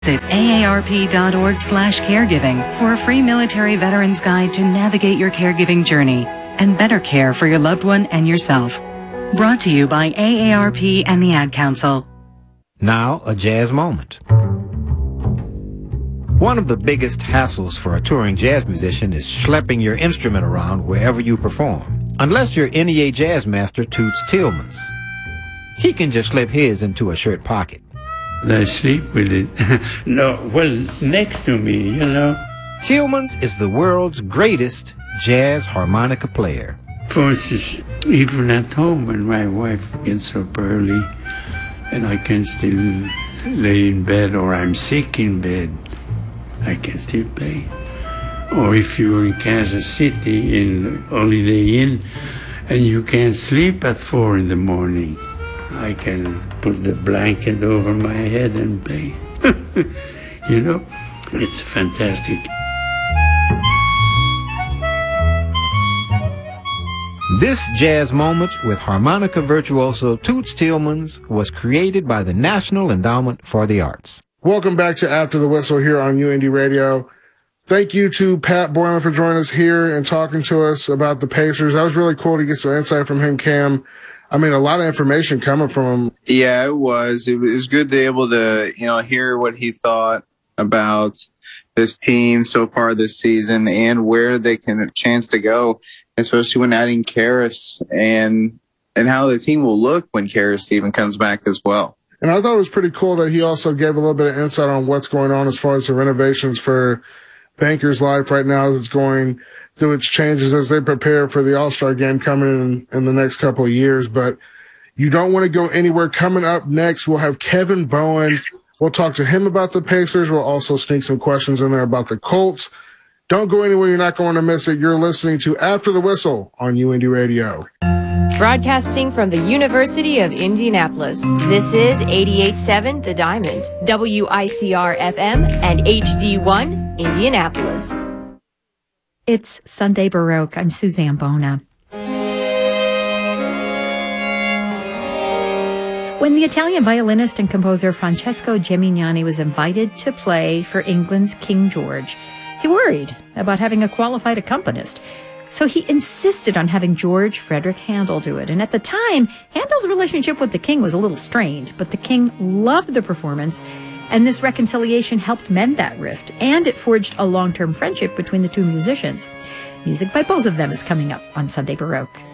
Visit aarp.org/caregiving for a free military veterans guide to navigate your caregiving journey and better care for your loved one and yourself. Brought to you by AARP and the Ad Council. Now, a jazz moment. One of the biggest hassles for a touring jazz musician is schlepping your instrument around wherever you perform. Unless you're NEA jazz master Toots Tillmans. He can just slip his into a shirt pocket. I sleep with it. No, well, next to me, you know. Tillmans is the world's greatest jazz harmonica player. For instance, even at home when my wife gets up early and I can still lay in bed or I'm sick in bed, I can still play. Or if you're in Kansas City in Holiday Inn and you can't sleep at 4 in the morning, I can put the blanket over my head and play. You know, it's fantastic. This jazz moment with harmonica virtuoso Toots Tillmans was created by the National Endowment for the Arts. Welcome back to After the Whistle here on UND Radio. Thank you to Pat Boylan for joining us here and talking to us about the Pacers. That was really cool to get some insight from him, Cam. I mean, a lot of information coming from him. Yeah, it was. It was good to be able to, hear what he thought about this team so far this season and where they can chance to go, especially when adding Karis and how the team will look when Karis even comes back as well. And I thought it was pretty cool that he also gave a little bit of insight on what's going on as far as the renovations for Bankers Life right now as it's going through its changes as they prepare for the All-Star game coming in the next couple of years. But you don't want to go anywhere. Coming up next, we'll have Kevin Bowen. We'll talk to him about the Pacers. We'll also sneak some questions in there about the Colts. Don't go anywhere. You're not going to miss it. You're listening to After the Whistle on UND Radio. Broadcasting from the University of Indianapolis, this is 88.7 The Diamond, WICR-FM, and HD1 Indianapolis. It's Sunday Baroque. I'm Suzanne Bona. When the Italian violinist and composer Francesco Gimignani was invited to play for England's King George, he worried about having a qualified accompanist. So he insisted on having George Frederick Handel do it. And at the time, Handel's relationship with the king was a little strained, but the king loved the performance, and this reconciliation helped mend that rift, and it forged a long-term friendship between the two musicians. Music by both of them is coming up on Sunday Baroque.